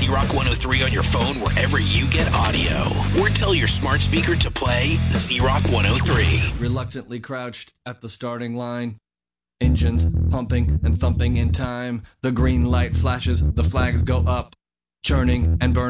Z-Rock 103 on your phone wherever you get audio. Or tell your smart speaker to play Z-Rock 103. Reluctantly crouched at the starting line. Engines pumping and thumping in time. The green light flashes, the flags go up. Churning and burning.